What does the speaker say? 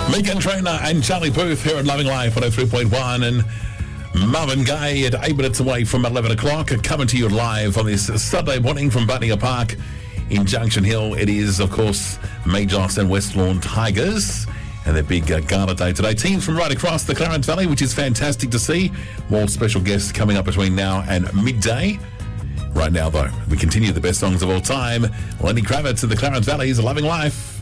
Megan Trainor and Charlie Puth here at Loving Life 103.1, and Marvin Gaye at 8 minutes away from 11 o'clock, coming to you live on this Saturday morning from Bunnings Park in Junction Hill. It is, of course, Majos and West Lawn Tigers and their big gala day today. Teams from right across the Clarence Valley, which is fantastic to see. More special guests coming up between now and midday. Right now, though, we continue the best songs of all time. Lenny Kravitz and the Clarence Valley's Loving Life.